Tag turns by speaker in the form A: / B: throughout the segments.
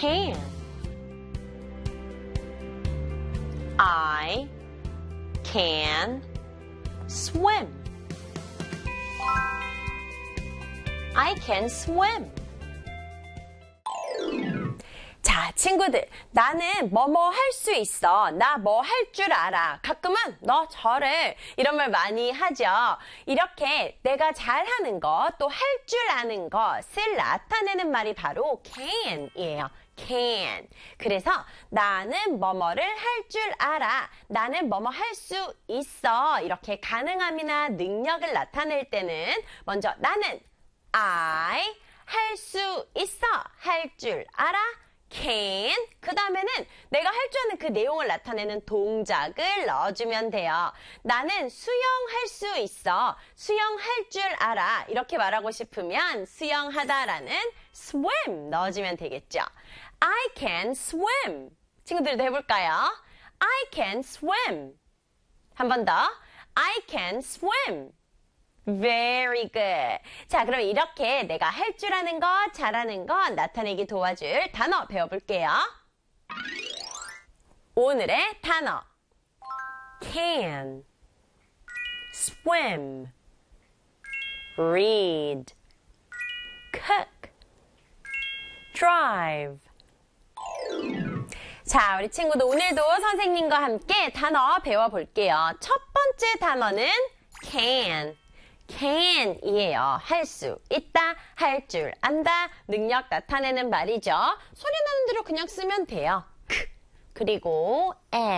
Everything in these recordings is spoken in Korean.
A: can. I can swim. I can swim. 자, 친구들, 나는 뭐뭐 할 수 있어. 나 뭐 할 줄 알아. 가끔은 너 잘해. 이런 말 많이 하죠. 이렇게 내가 잘하는 거, 또 할 줄 아는 것을 나타내는 말이 바로 can이에요. can. 그래서 나는 뭐뭐를 할 줄 알아. 나는 뭐뭐 할 수 있어. 이렇게 가능함이나 능력을 나타낼 때는 먼저 나는 I 할 수 있어. 할 줄 알아. can. 그 다음에는 내가 할 줄 아는 그 내용을 나타내는 동작을 넣어주면 돼요. 나는 수영할 수 있어. 수영할 줄 알아. 이렇게 말하고 싶으면 수영하다라는 swim 넣어주면 되겠죠. I can swim. 친구들도 해볼까요? I can swim. 한 번 더. I can swim. Very good. 자, 그럼 이렇게 내가 할 줄 아는 것, 잘하는 것 나타내기 도와줄 단어 배워볼게요. 오늘의 단어. can, swim, read, cook, drive. 자, 우리 친구들 오늘도 선생님과 함께 단어 배워볼게요. 첫 번째 단어는 can. can이에요. 할 수 있다, 할 줄 안다, 능력 나타내는 말이죠. 소리 나는 대로 그냥 쓰면 돼요. 그리고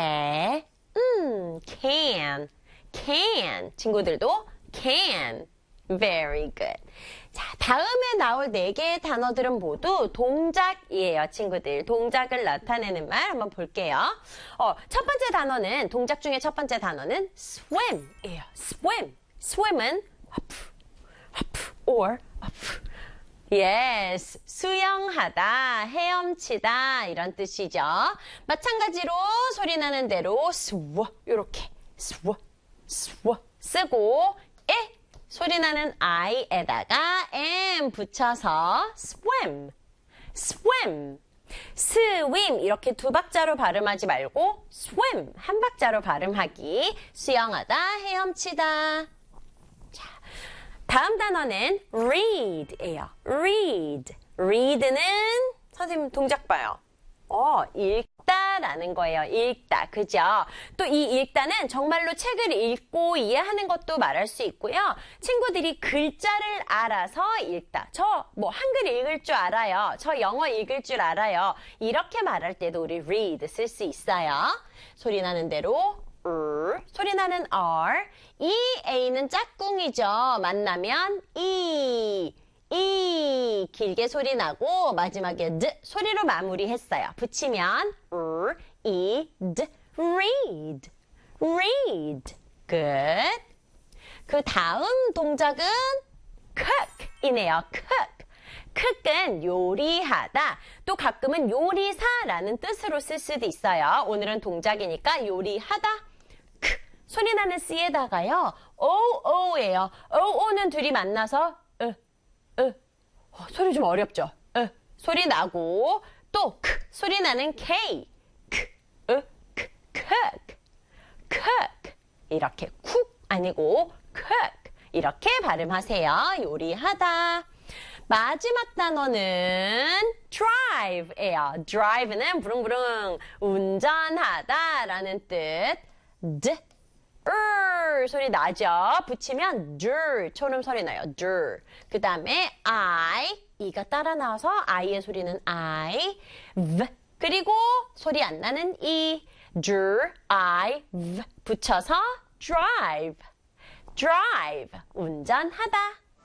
A: can. 친구들도 can. Very good. 자, 다음에 나올 4개의 단어들은 모두 동작이에요, 친구들. 동작을 나타내는 말 한번 볼게요. 첫 번째 단어는, 동작 중에 첫 번째 단어는 swim이에요. swim. swim은 하프, or 하프. Yes, 수영하다, 헤엄치다 이런 뜻이죠. 마찬가지로 소리 나는 대로 스워 이렇게 스워 쓰고 소리 나는 I에다가 M 붙여서 swim. swim 이렇게 두 박자로 발음하지 말고 swim 한 박자로 발음하기. 수영하다, 헤엄치다. 자, 다음 단어는 read예요. read는 선생님 동작 봐요. 읽다라는 거예요. 읽다. 그죠? 또 이 읽다는 정말로 책을 읽고 이해하는 것도 말할 수 있고요. 친구들이 글자를 알아서 읽다. 저 한글 읽을 줄 알아요. 저 영어 읽을 줄 알아요. 이렇게 말할 때도 우리 read 쓸 수 있어요. 소리 나는 대로 소리 나는 R. 이 A는 짝꿍이죠. 만나면 이 길게 소리 나고 마지막에 D 소리로 마무리했어요. 붙이면 read. Good. 그 다음 동작은 cook이네요. cook은 요리하다. 또 가끔은 요리사라는 뜻으로 쓸 수도 있어요. 오늘은 동작이니까 요리하다. 소리 나는 C에다가요. OO예요. OO는 둘이 만나서 소리 좀 어렵죠? 소리 나고 또 소리 나는 K. cook. 이렇게 쿡 아니고 cook. 이렇게 발음하세요. 요리하다. 마지막 단어는 drive예요. drive는 부릉부릉 운전하다라는 뜻. 소리 나죠? 붙이면 처럼 소리 나요. 그 다음에 이가 따라 나와서 I의 소리는 I, 그리고 소리 안 나는 V 붙여서 drive, 운전하다.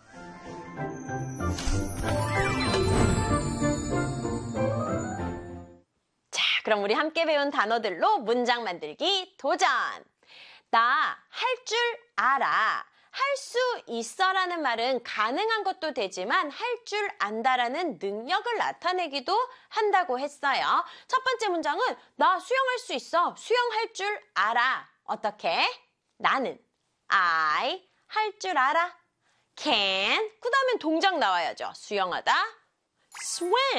A: 자, 그럼 우리 함께 배운 단어들로 문장 만들기 도전! 나 할 줄 알아. 할 수 있어라는 말은 가능한 것도 되지만 할 줄 안다라는 능력을 나타내기도 한다고 했어요. 첫 번째 문장은 나 수영할 수 있어. 수영할 줄 알아. 어떻게? 나는 I 할 줄 알아. can. 그 다음엔 동작 나와야죠. 수영하다. swim.